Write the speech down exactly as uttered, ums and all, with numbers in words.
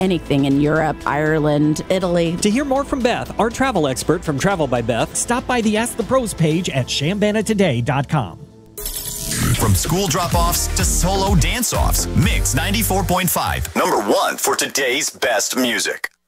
anything in Europe, Ireland, Italy. To hear more from Beth, our travel expert from Travel by Beth, stop by the Ask the Pros page at Chambana Today dot com. From school drop-offs to solo dance-offs, Mix ninety-four point five, number one for today's best music.